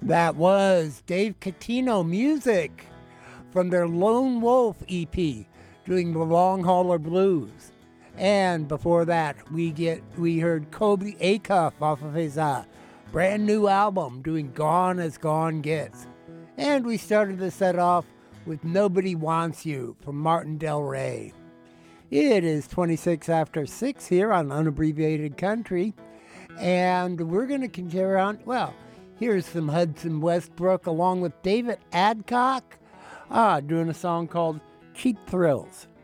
That was Dave Catino Music from their Lone Wolf EP, doing the Long Hauler Blues. And before that, we heard Kobe Acuff off of his brand new album, doing Gone as Gone Gets. And we started the set off with Nobody Wants You from Martin Del Rey. It is 26 after 6 here on Unabbreviated Country, and we're going to continue on. Well, here's some Hudson Westbrook along with David Adcock, doing a song called Cheap Thrills.